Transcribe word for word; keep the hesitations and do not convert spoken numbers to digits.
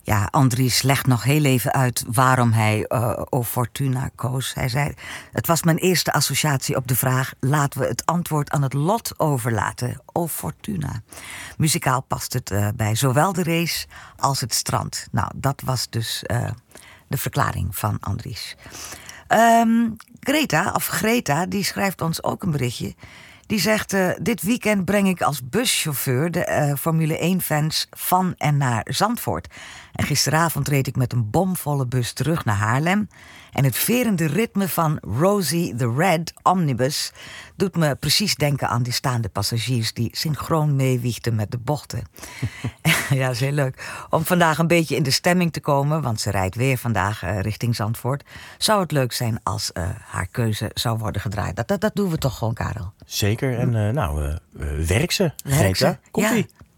Ja, Andries legt nog heel even uit waarom hij uh, O Fortuna koos. Hij zei, het was mijn eerste associatie op de vraag, laten we het antwoord aan het lot overlaten. O Fortuna. Muzikaal past het uh, bij zowel de race als het strand. Nou, dat was dus uh, de verklaring van Andries. Um, Greta, of Greta, die schrijft ons ook een berichtje. Die zegt, uh, dit weekend breng ik als buschauffeur de uh, Formule één-fans van en naar Zandvoort. En gisteravond reed ik met een bomvolle bus terug naar Haarlem. En het verende ritme van Rosie the Red Omnibus doet me precies denken aan die staande passagiers die synchroon meewiegden met de bochten. Ja, dat is heel leuk. Om vandaag een beetje in de stemming te komen, want ze rijdt weer vandaag uh, richting Zandvoort, zou het leuk zijn als uh, haar keuze zou worden gedraaid. Dat, dat, dat doen we toch gewoon, Karel? Zeker. En uh, nou, uh, werk ze. Werk ze. Komt-ie. Ja.